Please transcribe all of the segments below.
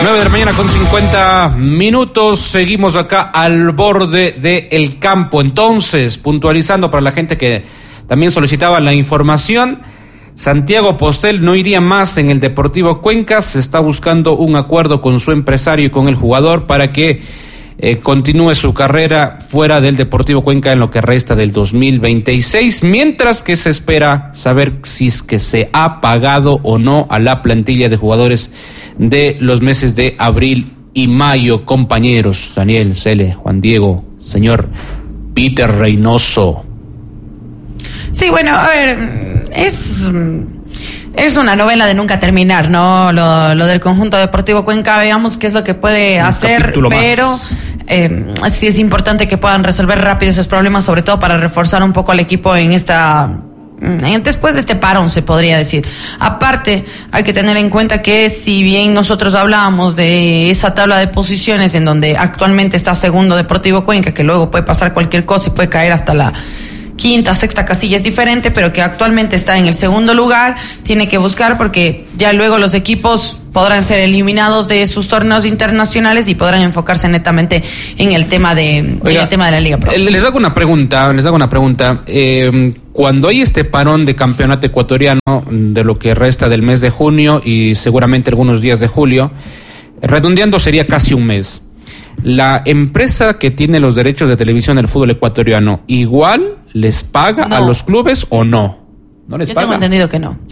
9 de la mañana con 50 minutos. Seguimos acá al borde del campo. Entonces, puntualizando para la gente que también solicitaba la información, Santiago Postel no iría más en el Deportivo Cuenca. Se está buscando un acuerdo con su empresario y con el jugador para que continúe su carrera fuera del Deportivo Cuenca en lo que resta del 2026, mientras que se espera saber si es que se ha pagado o no a la plantilla de jugadores de los meses de abril y mayo. Compañeros, Daniel, Cele, Juan Diego, señor Peter Reynoso. Sí, bueno, a ver, es una novela de nunca terminar, ¿no? Lo del conjunto deportivo Cuenca, veamos qué es lo que puede hacer, pero sí es importante que puedan resolver rápido esos problemas, sobre todo para reforzar un poco al equipo después de este parón, se podría decir. Aparte, hay que tener en cuenta que si bien nosotros hablábamos de esa tabla de posiciones en donde actualmente está segundo Deportivo Cuenca, que luego puede pasar cualquier cosa y puede caer hasta la quinta, sexta casilla, es diferente, pero que actualmente está en el segundo lugar, tiene que buscar, porque ya luego los equipos podrán ser eliminados de sus torneos internacionales y podrán enfocarse netamente en el tema de la Liga Pro. Les hago una pregunta. Cuando hay este parón de campeonato ecuatoriano de lo que resta del mes de junio y seguramente algunos días de julio, redondeando sería casi un mes. La empresa que tiene los derechos de televisión del fútbol ecuatoriano, ¿igual les paga a los clubes o no? ¿No les paga? Yo tengo entendido que no.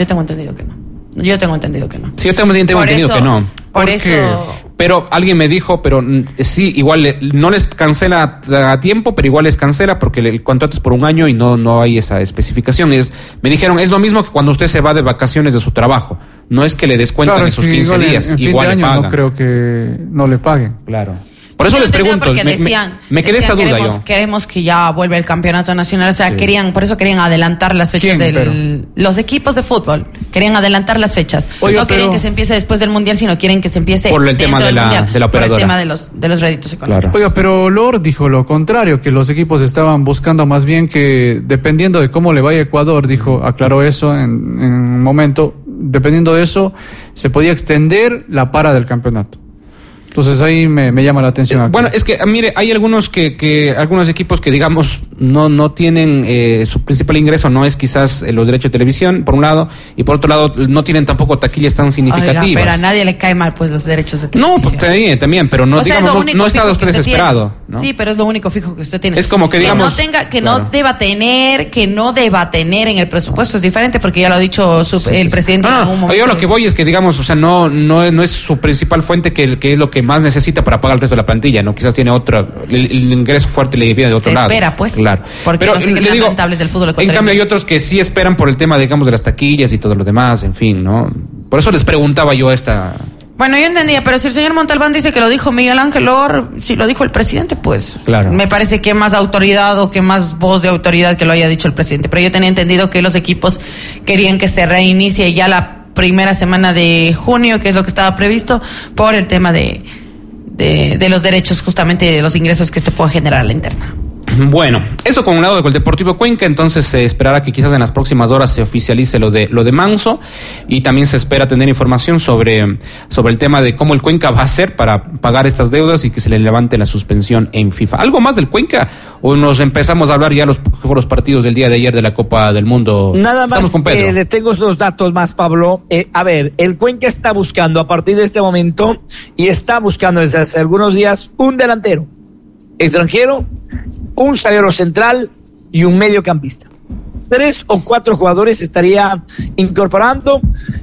Sí, yo tengo entendido que no. Por eso. Pero alguien me dijo, sí, igual no les cancela a tiempo, pero igual les cancela porque el contrato es por un año y no hay esa especificación. Me dijeron, es lo mismo que cuando usted se va de vacaciones de su trabajo. No es que le descuentan esos 15 días. En igual fin de le año pagan. no creo que no le paguen. Claro. Por eso les pregunto, me quedé esa duda yo. Queremos que ya vuelva el campeonato nacional, o sea, sí. Por eso querían adelantar las fechas los equipos de fútbol, querían adelantar las fechas. No querían que se empiece después del Mundial, sino quieren que se empiece por el tema de la operadora. Por el tema de los réditos económicos. Claro. Oiga, pero Lord dijo lo contrario, que los equipos estaban buscando más bien que, dependiendo de cómo le vaya a Ecuador, aclaró eso en un momento, dependiendo de eso, se podía extender la para del campeonato. Entonces ahí me llama la atención. Bueno, es que, mire, hay algunos algunos equipos que, digamos, no tienen, su principal ingreso no es quizás los derechos de televisión, por un lado, y por otro lado, no tienen tampoco taquillas tan significativas. Oiga, pero a nadie le cae mal, pues, los derechos de televisión. No, pues, también, pero no, digamos, no está usted desesperado, ¿no? Sí, pero es lo único fijo que usted tiene. Es como que, digamos, no deba tener en el presupuesto, es diferente, porque ya lo ha dicho el presidente en algún momento. Yo lo que voy es que, digamos, o sea, no es su principal fuente que es lo que más necesita para pagar el resto de la plantilla, ¿no? Quizás tiene el ingreso fuerte le viene de otro lado. Espera, pues. Claro. Porque pero no sé qué tan rentables del fútbol ecuatoriano. En cambio hay otros que sí esperan por el tema, digamos, de las taquillas y todo lo demás, en fin, ¿no? Por eso les preguntaba yo esta. Bueno, yo entendía, pero si el señor Montalbán dice que lo dijo Miguel Ángel Or, si lo dijo el presidente, pues claro. Me parece que más autoridad o que más voz de autoridad que lo haya dicho el presidente. Pero yo tenía entendido que los equipos querían que se reinicie ya la primera semana de junio, que es lo que estaba previsto, por el tema de los derechos, justamente de los ingresos que esto pueda generar a la interna. Bueno, eso con un lado del Deportivo Cuenca. Entonces se esperará que quizás en las próximas horas se oficialice lo de Manso, y también se espera tener información sobre el tema de cómo el Cuenca va a hacer para pagar estas deudas y que se le levante la suspensión en FIFA. ¿Algo más del Cuenca o nos empezamos a hablar ya los partidos del día de ayer de la Copa del Mundo? Nada más, le tengo los datos más, Pablo. A ver, el Cuenca está buscando a partir de este momento, y está buscando desde hace algunos días, un delantero extranjero, un zaguero central y un mediocampista. 3 o 4 jugadores estaría incorporando.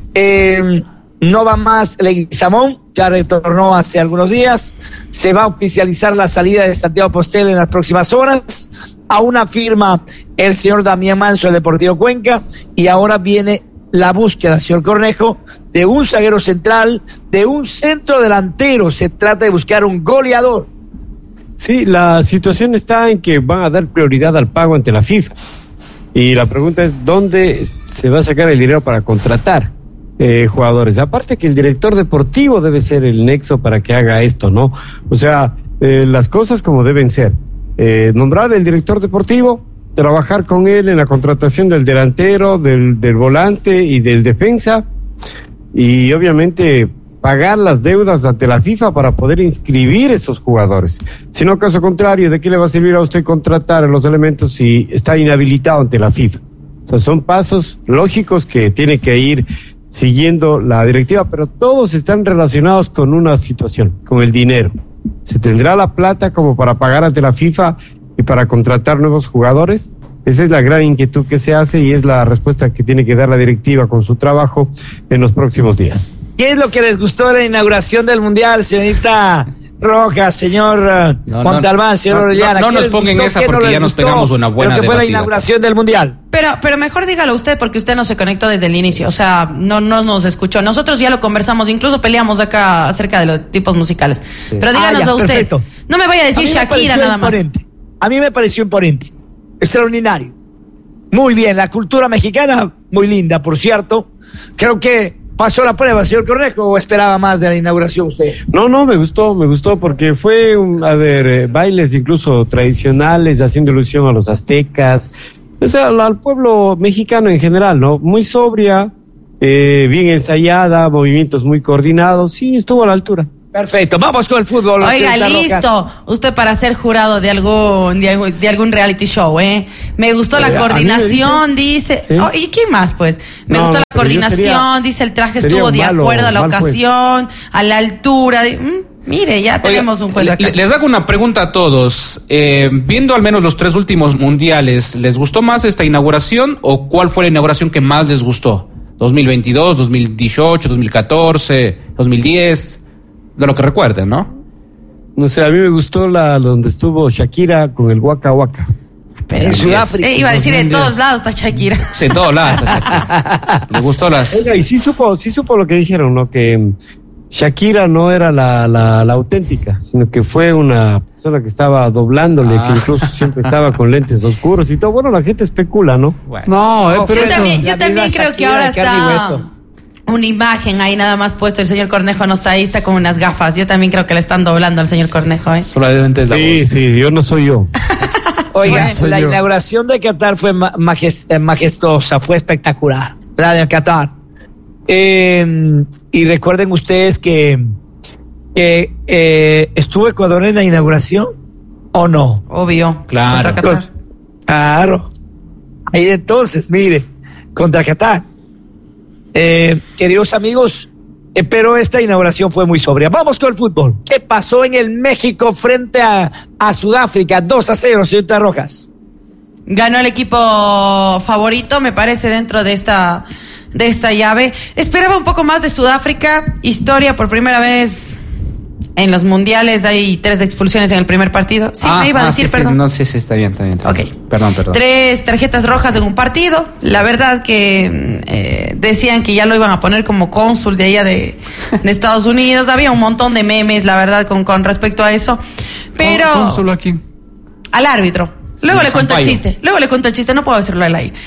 No va más Leguizamón, ya retornó hace algunos días. Se va a oficializar la salida de Santiago Postel en las próximas horas. Aún afirma el señor Damián Manso del Deportivo Cuenca, y ahora viene la búsqueda, señor Cornejo, de un zaguero central, de un centro delantero. Se trata de buscar un goleador. Sí, la situación está en que van a dar prioridad al pago ante la FIFA. Y la pregunta es, ¿dónde se va a sacar el dinero para contratar jugadores? Aparte que el director deportivo debe ser el nexo para que haga esto, ¿no? O sea, las cosas como deben ser. Nombrar el director deportivo, trabajar con él en la contratación del delantero, del volante y del defensa. Y obviamente pagar las deudas ante la FIFA para poder inscribir esos jugadores. Si no, caso contrario, ¿de qué le va a servir a usted contratar los elementos si está inhabilitado ante la FIFA? O sea, son pasos lógicos que tiene que ir siguiendo la directiva, pero todos están relacionados con una situación, con el dinero. ¿Se tendrá la plata como para pagar ante la FIFA y para contratar nuevos jugadores? Esa es la gran inquietud que se hace y es la respuesta que tiene que dar la directiva con su trabajo en los próximos días. ¿Qué es lo que les gustó de la inauguración del Mundial, señorita Rojas, señor Montalbán, señor Orellana? No nos pongan esa porque ya nos pegamos una buena debatida. ¿Qué fue la inauguración del Mundial? Pero mejor dígalo usted porque usted no se conectó desde el inicio, o sea, no nos escuchó. Nosotros ya lo conversamos, incluso peleamos acá acerca de los tipos musicales. Sí. Pero díganoslo usted. Perfecto. No me vaya a decir Shakira nada más. A mí me pareció imponente, extraordinario. Muy bien, la cultura mexicana, muy linda, por cierto. Creo que pasó la prueba, señor Cornejo, ¿o esperaba más de la inauguración usted? No, me gustó porque fue, bailes incluso tradicionales, haciendo alusión a los aztecas, o sea, al pueblo mexicano en general, ¿no? Muy sobria, bien ensayada, movimientos muy coordinados, sí, estuvo a la altura. Perfecto, vamos con el fútbol. Oiga, listo. Rojas. Usted para ser jurado de algún reality show, ¿eh? Me gustó la coordinación, dice. ¿Sí? Oh, ¿y qué más, pues? Me gustó la coordinación, dice el traje estuvo de acuerdo a la ocasión, a la altura. Mire, ya tenemos un juez acá. Les hago una pregunta a todos. Viendo al menos los 3 últimos mundiales, ¿les gustó más esta inauguración o cuál fue la inauguración que más les gustó? ¿2022, 2018, 2014, 2010? De lo que recuerden, ¿no? No sé, a mí me gustó donde estuvo Shakira con el Waka Waka. Pero en Sudáfrica. Iba a decir, en todos lados está Shakira. Sí, en todos lados está Shakira. Me gustó las... Oiga, y sí supo lo que dijeron, ¿no? Que Shakira no era la auténtica, sino que fue una persona que estaba doblándole, que incluso siempre estaba con lentes oscuros y todo. Bueno, la gente especula, ¿no? Bueno. No, pero yo también creo que ahora está... una imagen ahí nada más puesto, el señor Cornejo no está ahí, está con unas gafas. Yo también creo que le están doblando al señor Cornejo, ¿eh? Solamente es la voz. Sí, yo no soy yo. Oiga, la inauguración de Qatar fue majestuosa, fue espectacular, la de Qatar. Y recuerden ustedes que estuvo Ecuador en la inauguración, ¿o no? Obvio, claro. Contra Qatar. Claro. Ahí entonces, mire, contra Qatar. Queridos amigos, pero esta inauguración fue muy sobria. Vamos con el fútbol. ¿Qué pasó en el México frente a Sudáfrica? 2-0, señorita Rojas. Ganó el equipo favorito, me parece, dentro de esta llave. Esperaba un poco más de Sudáfrica. Historia, por primera vez en los mundiales hay 3 expulsiones en el primer partido. Sí, me iba a decir, sí, perdón. Sí, no, sí, está bien. Ok. Perdón. 3 tarjetas rojas en un partido. La verdad que decían que ya lo iban a poner como cónsul de allá de Estados Unidos. Había un montón de memes, la verdad, con respecto a eso. Pero... ¿Cónsul aquí? Al árbitro. Luego le cuento el chiste, no puedo decirlo al aire.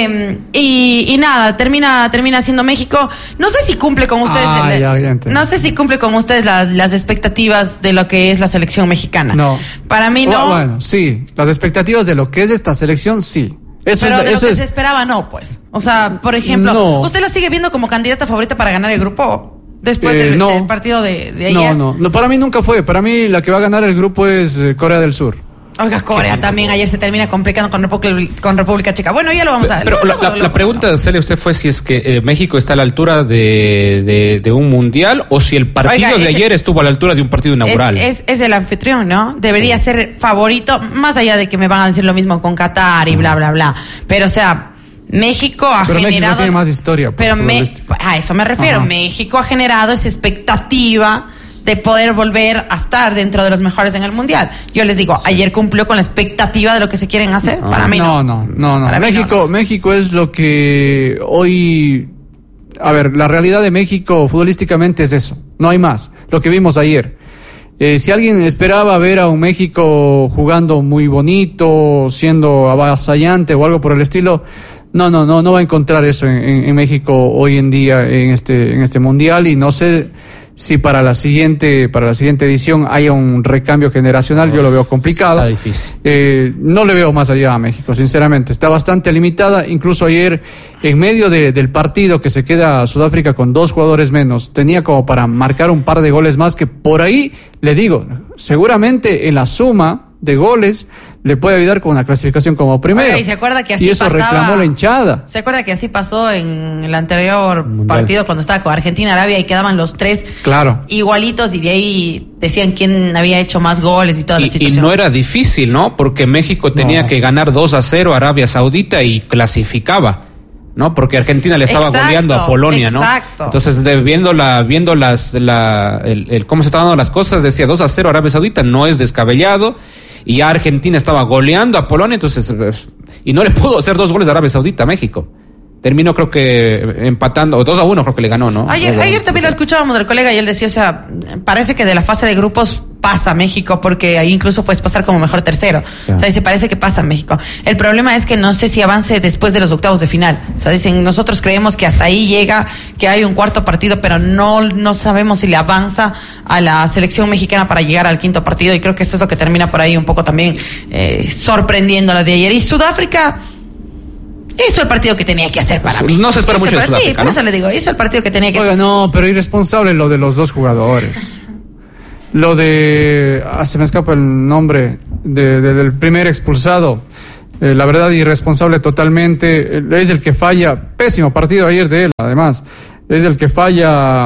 Y nada, termina siendo México. No sé si cumple con ustedes. No sé si cumple con ustedes las expectativas de lo que es la selección mexicana. No. Para mí no. Bueno, sí, las expectativas de lo que es esta selección, sí. Pero de lo que se esperaba, no, pues. O sea, por ejemplo, ¿usted lo sigue viendo como candidata favorita para ganar el grupo? Después del partido de ayer. No, para mí nunca fue. Para mí la que va a ganar el grupo es Corea del Sur. Oiga, Corea también ayer se termina complicando con República Checa. Bueno, ya lo vamos a ver. Pero la pregunta de hacerle a usted fue si es que México está a la altura de un mundial o si el partido de ayer estuvo a la altura de un partido inaugural. Es el anfitrión, ¿no? Debería ser favorito, más allá de que me van a decir lo mismo con Qatar y bla, bla, bla. Pero, o sea, México ha generado... México tiene más historia. Pero a eso me refiero. Ajá. México ha generado esa expectativa de poder volver a estar dentro de los mejores en el mundial. Yo les digo, ayer cumplió con la expectativa de lo que se quieren hacer. Para mí no. México es lo que hoy... A ver, la realidad de México futbolísticamente es eso. No hay más. Lo que vimos ayer. Si alguien esperaba ver a un México jugando muy bonito, siendo avasallante o algo por el estilo, no va a encontrar eso en México hoy en día en este mundial, y no sé si para la siguiente edición haya un recambio generacional, yo lo veo complicado. Está difícil. No le veo más allá a México, sinceramente. Está bastante limitada. Incluso ayer, en medio del partido que se queda Sudáfrica con 2 jugadores menos, tenía como para marcar un par de goles más, que por ahí, le digo, seguramente en la suma de goles le puede ayudar con una clasificación como primero. Oiga, ¿y se acuerda que así y eso pasaba? Reclamó la hinchada. ¿Se acuerda que así pasó en el anterior partido cuando estaba con Argentina-Arabia y quedaban los 3 igualitos y de ahí decían quién había hecho más goles y toda la situación? Y no era difícil, ¿no? Porque México tenía que ganar 2-0 a Arabia Saudita y clasificaba, ¿no? Porque Argentina le estaba goleando a Polonia, ¿no? Exacto. Entonces, viendo cómo se estaban dando las cosas, decía 2-0 a Arabia Saudita, no es descabellado. Y Argentina estaba goleando a Polonia, entonces, y no le pudo hacer 2 goles a Arabia Saudita a México. Terminó, creo que empatando, o 2-1 creo que le ganó, ¿no? Ayer también lo escuchábamos del colega y él decía, o sea, parece que de la fase de grupos pasa México, porque ahí incluso puedes pasar como mejor tercero. Claro. O sea, dice, parece que pasa México. El problema es que no sé si avance después de los octavos de final. O sea, dicen, nosotros creemos que hasta ahí llega, que hay un cuarto partido, pero no sabemos si le avanza a la selección mexicana para llegar al quinto partido, y creo que eso es lo que termina por ahí un poco también sorprendiendo lo de ayer. Y Sudáfrica hizo el partido que tenía que hacer para mí. No se espera mucho de Sudáfrica, sí, por eso le digo, hizo el partido que tenía que hacer. No, pero irresponsable lo de los 2 jugadores. Lo de... se me escapa el nombre del primer expulsado. La verdad, irresponsable totalmente. Es el que falla. Pésimo partido ayer de él, además. Es el que falla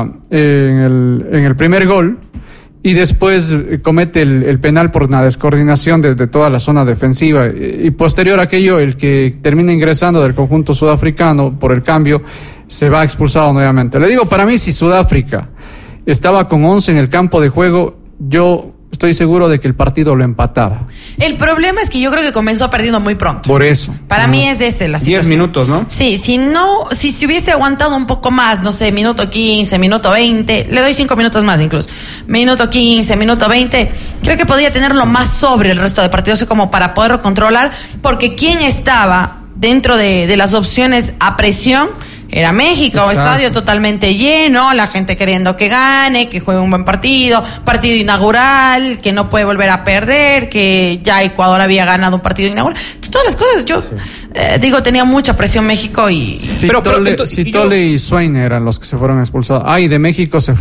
en el primer gol. Y después comete el penal por una descoordinación de toda la zona defensiva. Y posterior a aquello, el que termina ingresando del conjunto sudafricano por el cambio, se va expulsado nuevamente. Le digo, para mí, si Sudáfrica estaba con 11 en el campo de juego, yo estoy seguro de que el partido lo empataba. El problema es que yo creo que comenzó perdiendo muy pronto. Por eso. Para mí es ese la situación. 10 minutos, ¿no? Sí, si se hubiese aguantado un poco más, no sé, minuto 15, minuto 20, le doy 5 minutos más incluso. Minuto 15, minuto 20, creo que podía tenerlo más sobre el resto de partidos como para poderlo controlar, porque quien estaba dentro de las opciones a presión era México. Exacto. Estadio totalmente lleno, la gente queriendo que gane, que juegue un buen partido inaugural, que no puede volver a perder, que ya Ecuador había ganado un partido inaugural. Entonces, todas las cosas, yo digo, tenía mucha presión México y... Sí, Tole y Swain eran los que se fueron expulsados. De México se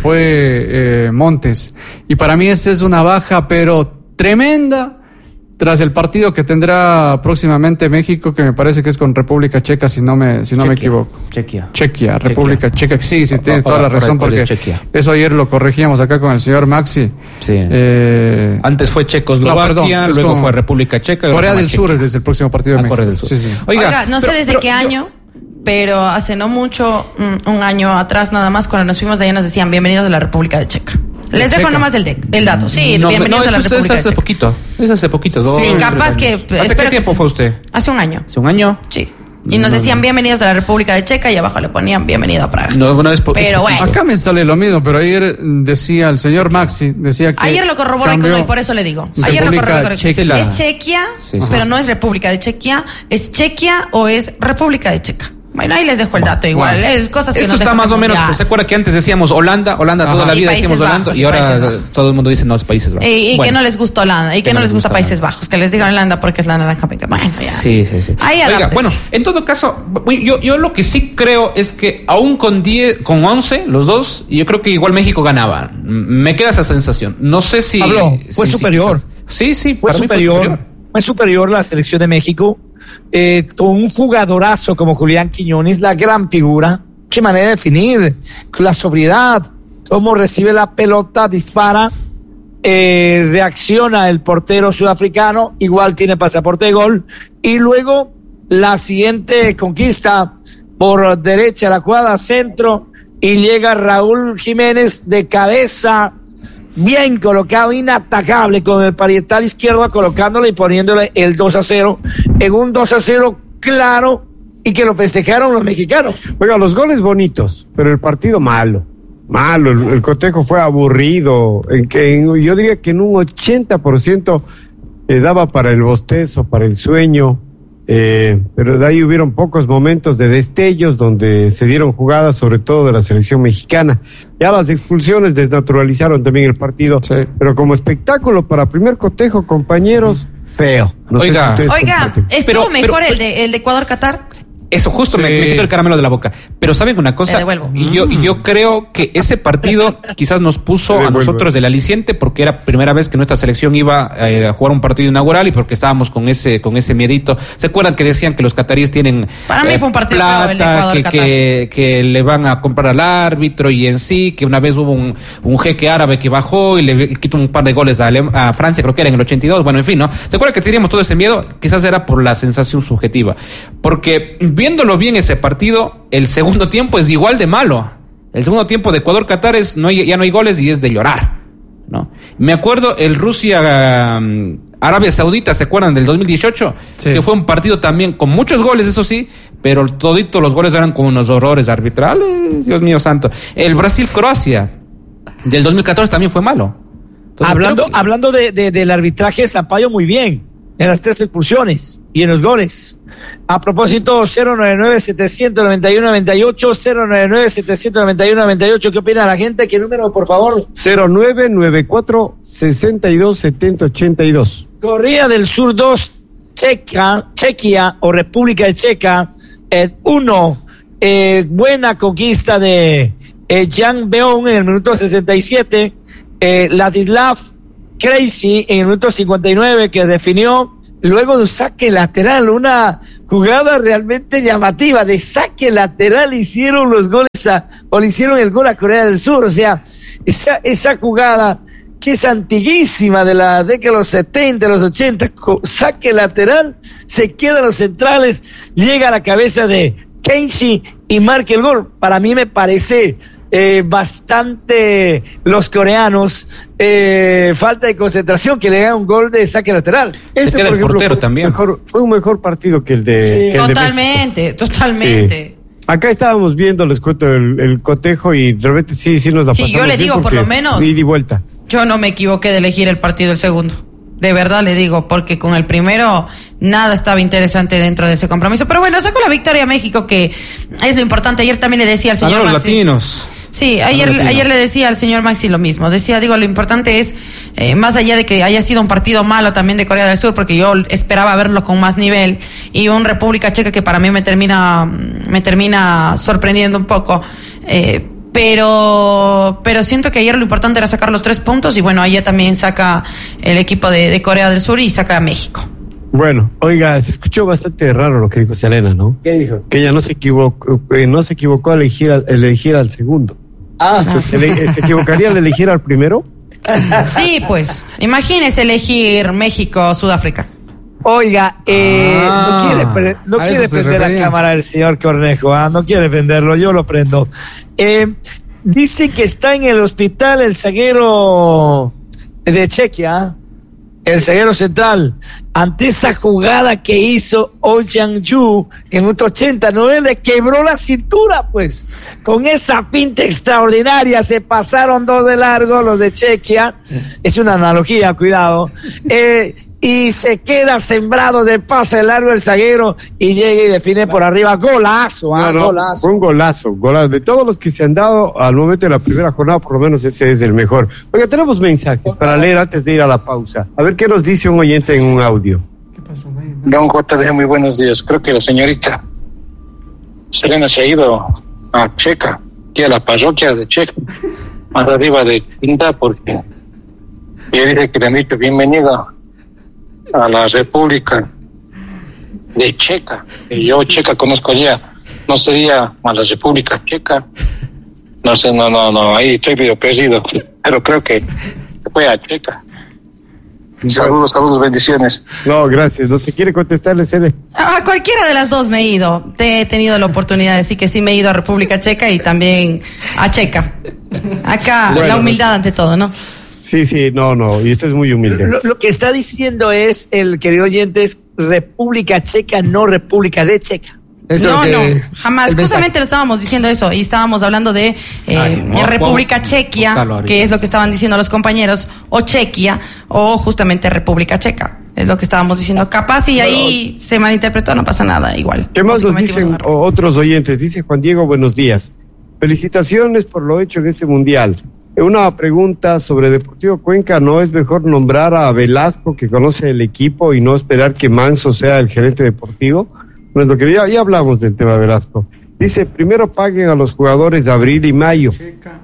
fue Montes. Y para mí esa es una baja, pero tremenda, tras el partido que tendrá próximamente México, que me parece que es con República Checa, si no me equivoco. Chequia, República Checa. Sí, tiene toda la razón, porque eso ayer lo corregíamos acá con el señor Maxi. Sí. Antes fue Checoslovaquia, luego fue República Checa. Corea del Sur es el próximo partido de México. Corea del Sur. Sí. Oiga, no sé desde qué año, pero hace no mucho, un año atrás nada más, cuando nos fuimos de allá nos decían, bienvenidos a la República de Checa. Les dejo nomás el dato. Sí, bienvenidos a la República de Checa. Es hace poquito. Sí, capaz que... ¿Hace qué tiempo fue usted? Hace un año. ¿Hace un año? Sí. Y nos decían bienvenidos a la República de Checa y abajo le ponían bienvenido a Praga. Pero bueno. Acá me sale lo mismo, pero ayer decía el señor Maxi, decía que... Ayer lo corroboré con él, por eso le digo. Ayer lo corroboré. Es Chequia, pero no es República de Chequia. ¿Es Chequia o es República de Checa? Bueno, ahí les dejo el dato igual. Bueno. Cosas que esto está más o menos, pues, ¿se acuerda que antes decíamos Holanda toda la vida decíamos Holanda, Bajos, y ahora todo el mundo dice no, es Países Bajos? Y que no les gusta Holanda, y que no les gusta Países Bajos, que les digan Holanda porque es la naranja pica. Bueno, ya. Sí. Oiga, bueno, en todo caso, yo lo que sí creo es que aún con 11, los dos, yo creo que igual México ganaba. Me queda esa sensación. No sé si... Fue superior. Sí, fue superior. Fue superior la selección de México. Con un jugadorazo como Julián Quiñones, la gran figura. Qué manera de definir, la sobriedad, cómo recibe la pelota, dispara, reacciona el portero sudafricano, igual tiene pasaporte de gol, y luego la siguiente conquista por derecha, la jugada centro, y llega Raúl Jiménez de cabeza, bien colocado, inatacable, con el parietal izquierdo, colocándole y poniéndole el 2-0, en un 2-0 claro, y que lo festejaron los mexicanos. Oiga, los goles bonitos, pero el partido malo, el cotejo fue aburrido, yo diría que en un 80% daba para el bostezo, para el sueño, Pero de ahí hubieron pocos momentos de destellos donde se dieron jugadas, sobre todo de la selección mexicana. Ya las expulsiones desnaturalizaron también el partido, sí. Pero como espectáculo para primer cotejo, compañeros, feo. No Oiga, ¿estuvo mejor el de Ecuador-Qatar? Eso justo sí. me quitó el caramelo de la boca. Pero ¿saben una cosa? Yo creo que ese partido quizás nos puso a nosotros del aliciente, porque era primera vez que nuestra selección iba a jugar un partido inaugural y porque estábamos con ese miedito. ¿Se acuerdan que decían que los cataríes tienen para mí fue un partido plata, el de Ecuador, que le van a comprar al árbitro, y en sí, que una vez hubo un jeque árabe que bajó y le quitó un par de goles a Francia, creo que era en el 82. Bueno, en fin, ¿no? ¿Se acuerdan que teníamos todo ese miedo? Quizás era por la sensación subjetiva. Porque viéndolo bien ese partido, el segundo tiempo es igual de malo. El segundo tiempo de Ecuador-Qatar ya no hay goles y es de llorar, ¿no? Me acuerdo el Rusia-Arabia Saudita, ¿se acuerdan del 2018? Sí. Que fue un partido también con muchos goles, eso sí, pero toditos los goles eran con unos horrores arbitrales, Dios mío santo. El Brasil-Croacia del 2014 también fue malo. Entonces, hablando del arbitraje, Sampaio muy bien en las 3 expulsiones y en los goles. A propósito, 099-791-98, 099-791-98, ¿qué opina la gente? ¿Qué número, por favor? 0994-627082. Corea del Sur 2, Chequia o República de Checa 1. Buena conquista de Yang Beon en el minuto 67. Ladislav Crazy en el minuto 59, que definió luego de un saque lateral, una jugada realmente llamativa. De saque lateral hicieron los goles le hicieron el gol a Corea del Sur. O sea, esa jugada que es antiguísima, de la década de los 70, los 80, saque lateral, se quedan los centrales, llega a la cabeza de Kenshi y marca el gol. Para mí me parece bastante los coreanos, falta de concentración, que le haga un gol de saque lateral. Ese, por ejemplo, portero también. Fue un mejor partido que el de... Sí. Totalmente. Sí. Acá estábamos viendo, les cuento, el cotejo, y realmente sí nos la pasamos. Y yo le digo, por lo menos, ida y vuelta. Yo no me equivoqué de elegir el partido el segundo. De verdad le digo, porque con el primero nada estaba interesante dentro de ese compromiso. Pero bueno, sacó la victoria a México, que es lo importante. Ayer también le decía al señor los Maxi, latinos. Sí, ayer le decía al señor Maxi lo mismo. Decía, lo importante es, más allá de que haya sido un partido malo también de Corea del Sur, porque yo esperaba verlo con más nivel, y un República Checa que para mí me termina sorprendiendo un poco, pero siento que ayer lo importante era sacar los 3 puntos, y bueno, ayer también saca el equipo de Corea del Sur y saca a México. Bueno, oiga, se escuchó bastante raro lo que dijo Selena, ¿no? ¿Qué dijo? Que ella no se equivocó al elegir al segundo. Entonces, ¿se equivocaría al elegir al primero? Sí, pues, imagínese elegir México-Sudáfrica. Oiga, no quiere prender la cámara del señor Cornejo, no quiere prenderlo, yo lo prendo. Dice que está en el hospital el zaguero de Chequia, el zaguero central, ante esa jugada que hizo Oh Jang-ju en el 89, le quebró la cintura, pues. Con esa pinta extraordinaria se pasaron 2 de largo los de Chequia. Es una analogía, cuidado. Y se queda sembrado de pase largo el zaguero y llega y define por arriba. Golazo, golazo. Fue un golazo. De todos los que se han dado al momento de la primera jornada, por lo menos ese es el mejor. Oiga, tenemos mensajes para leer antes de ir a la pausa. A ver qué nos dice un oyente en un audio. ¿Qué pasó, Don JD, muy buenos días. Creo que la señorita Selena se ha ido a Checa, aquí a la parroquia de Checa, más arriba de Quinta, porque ella dice que le han dicho bienvenido a la República de Checa, y yo Checa conozco allá, no sería a la República Checa, no sé, no, ahí estoy medio perdido, pero creo que se fue a Checa. Saludos, bendiciones. No, gracias, no se quiere contestarle, Cele. A cualquiera de las dos me he ido, he tenido la oportunidad de decir que sí me he ido a República Checa y también a Checa. Acá, bueno, la humildad ante todo, ¿no? Sí, no, y usted es muy humilde. Lo que está diciendo es, el querido oyente, es República Checa, no República de Checa. No, jamás. Justamente lo estábamos diciendo eso, y estábamos hablando de República Chequia, que es lo que estaban diciendo los compañeros, o Chequia, o justamente República Checa. Es lo que estábamos diciendo. Capaz y ahí se malinterpretó, no pasa nada, igual. ¿Qué más nos dicen otros oyentes? Dice Juan Diego, buenos días. Felicitaciones por lo hecho en este mundial. Una pregunta sobre Deportivo Cuenca, ¿no es mejor nombrar a Velasco, que conoce el equipo, y no esperar que Manso sea el gerente deportivo? Bueno, que ya hablamos del tema de Velasco. Dice, primero paguen a los jugadores de abril y mayo.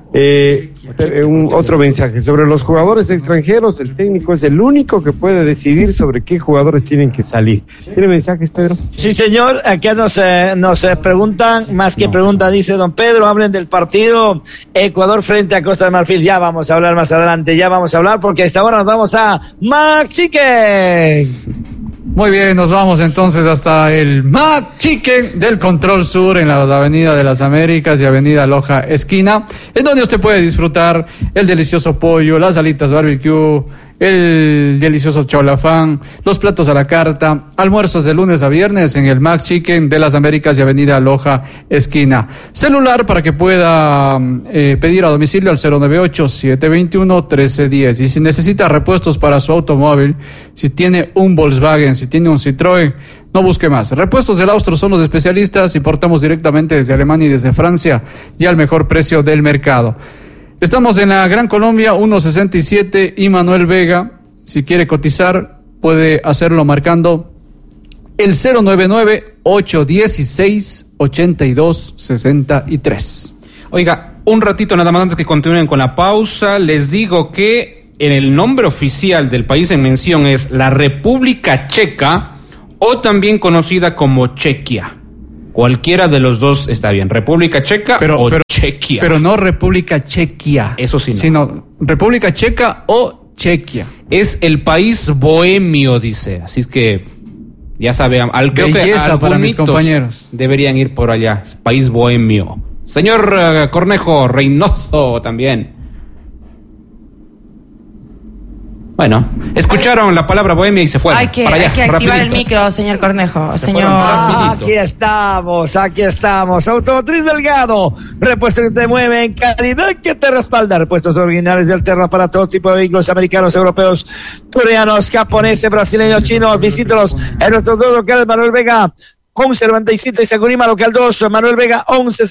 Otro mensaje. Sobre los jugadores extranjeros, el técnico es el único que puede decidir sobre qué jugadores tienen que salir. ¿Tiene mensajes, Pedro? Sí, señor. Aquí nos preguntan, más que pregunta, dice don Pedro, hablen del partido Ecuador frente a Costa de Marfil. Ya vamos a hablar más adelante, porque a esta hora nos vamos a Mac Chicken. Muy bien, nos vamos entonces hasta el Mac Chicken del Control Sur en la Avenida de las Américas y Avenida Loja Esquina, en donde usted puede disfrutar el delicioso pollo, las alitas barbecue, el delicioso cholafán, los platos a la carta, almuerzos de lunes a viernes en el Mac Chicken de las Américas y Avenida Loja Esquina. Celular para que pueda pedir a domicilio al 098-721-1310. Y si necesita repuestos para su automóvil, si tiene un Volkswagen, si tiene un Citroën, no busque más. Repuestos del Austro son los especialistas, importamos directamente desde Alemania y desde Francia y al mejor precio del mercado. Estamos en la Gran Colombia 167 y Manuel Vega. Si quiere cotizar, puede hacerlo marcando el 099-816-8263. Oiga, un ratito nada más antes que continúen con la pausa, les digo que en el nombre oficial del país en mención es la República Checa, o también conocida como Chequia. Cualquiera de los dos está bien, República Checa o Chequia. Pero no República Chequia. Eso sí no. Sino República Checa o Chequia. Es el país bohemio, dice. Así es que ya saben, creo que para mis compañeros deberían ir por allá. País bohemio. Señor Cornejo Reynoso también. Bueno, escucharon la palabra bohemia y se fueron. Hay que activar el micro, señor Cornejo. Aquí estamos. Automotriz Delgado, repuestos que te mueven, calidad que te respalda. Repuestos originales de Alterra para todo tipo de vehículos americanos, europeos, coreanos, japoneses, brasileños, chinos. Visítalos en nuestros dos locales, Manuel Vega 1197 y Sangurima local 2, Manuel Vega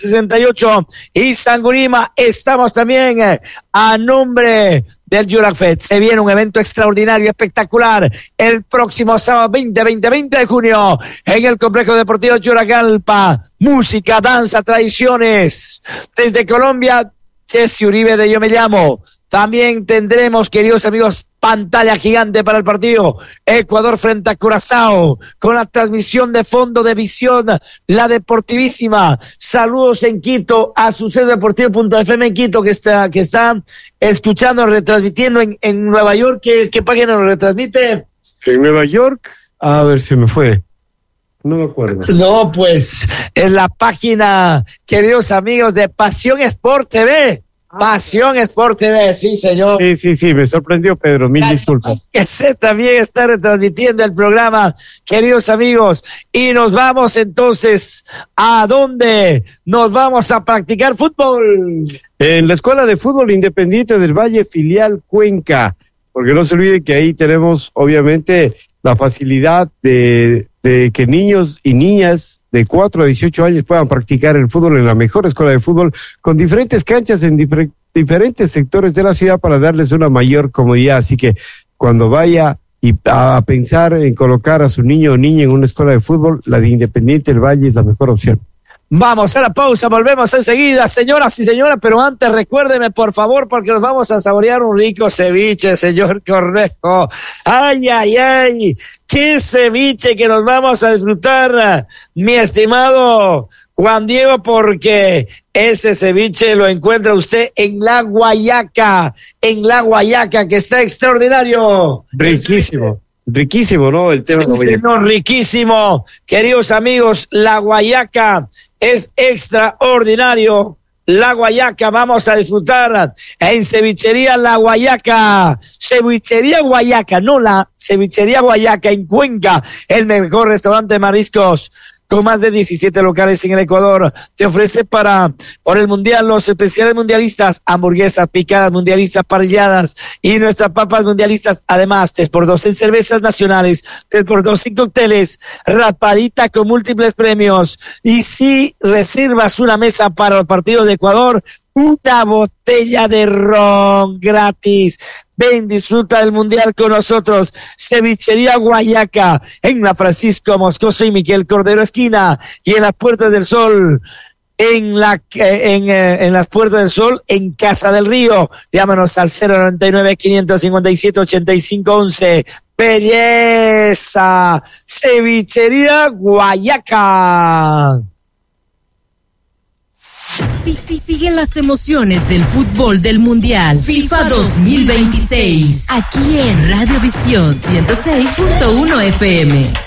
1168 y Sangurima. Estamos también a nombre del Juragfest. Se viene un evento extraordinario, espectacular, el próximo sábado 20 de junio en el Complejo Deportivo Juragalpa. Música, danza, tradiciones. Desde Colombia, Jesse Uribe de Yo Me Llamo. También tendremos, queridos amigos, pantalla gigante para el partido Ecuador frente a Curazao, con la transmisión de fondo de visión, la deportivísima. Saludos en Quito a sucedodeportivo.fm en Quito, que está escuchando, retransmitiendo en Nueva York. ¿Qué página nos retransmite? En Nueva York, a ver, se me fue. No me acuerdo. No, pues, en la página, queridos amigos, de Pasión Sport TV. Pasión Sport TV, sí, señor. Sí, me sorprendió, Pedro, mil disculpas. Que se también está retransmitiendo el programa, queridos amigos, y nos vamos entonces, ¿a dónde? Nos vamos a practicar fútbol. En la Escuela de Fútbol Independiente del Valle, filial Cuenca, porque no se olvide que ahí tenemos, obviamente, la facilidad de que niños y niñas de 4 a 18 años puedan practicar el fútbol en la mejor escuela de fútbol, con diferentes canchas en diferentes sectores de la ciudad para darles una mayor comodidad. Así que cuando vaya a pensar en colocar a su niño o niña en una escuela de fútbol, la de Independiente del Valle es la mejor opción. Vamos a la pausa, volvemos enseguida, señoras y señores, pero antes recuérdeme, por favor, porque nos vamos a saborear un rico ceviche, señor Cornejo. Ay, qué ceviche que nos vamos a disfrutar, mi estimado Juan Diego, porque ese ceviche lo encuentra usted en La Guayaca, que está extraordinario. Riquísimo, ¿no? El tema riquísimo. Queridos amigos, La Guayaca es extraordinario. La Guayaca, vamos a disfrutar en Cevichería La Guayaca. Cevichería Guayaca, no la Cevichería Guayaca en Cuenca, el mejor restaurante de mariscos con más de 17 locales en el Ecuador. Te ofrece por el Mundial los especiales mundialistas, hamburguesas, picadas mundialistas, parrilladas y nuestras papas mundialistas. Además, 3x2 en cervezas nacionales, 3x2 en cócteles, rapadita con múltiples premios. Y si reservas una mesa para el partido de Ecuador, una botella de ron gratis. Ven, disfruta del Mundial con nosotros. Cevichería Guayaca, en la Francisco Moscoso y Miguel Cordero esquina, y en las Puertas del Sol, en las Puertas del Sol, en Casa del Río. Llámanos al 099-557-8511. Belleza, Cevichería Guayaca. Siguen las emociones del fútbol del Mundial FIFA 2026. Aquí en Radio Visión 106.1 FM.